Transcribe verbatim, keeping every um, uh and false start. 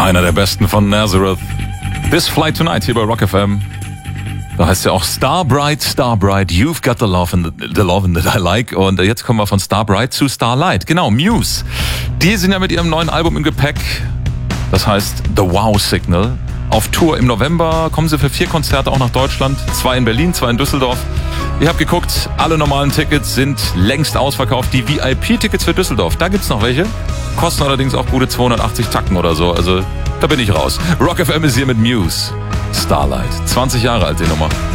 Einer der besten von Nazareth. This Flight Tonight hier bei Rock F M. Da heißt ja auch Starbright, Starbright, you've got the love, in the, the love in that I like. Und jetzt kommen wir von Starbright zu Starlight. Genau, Muse. Die sind ja mit ihrem neuen Album im Gepäck. Das heißt The Wow Signal. Auf Tour im November kommen sie für vier Konzerte auch nach Deutschland. Zwei in Berlin, zwei in Düsseldorf. Ihr habt geguckt, alle normalen Tickets sind längst ausverkauft. Die V I P-Tickets für Düsseldorf, da gibt's noch welche. Kosten allerdings auch gute zweihundertachtzig Tacken oder so. Also da bin ich raus. Rock F M ist hier mit Muse. Starlight. zwanzig Jahre alt, die Nummer.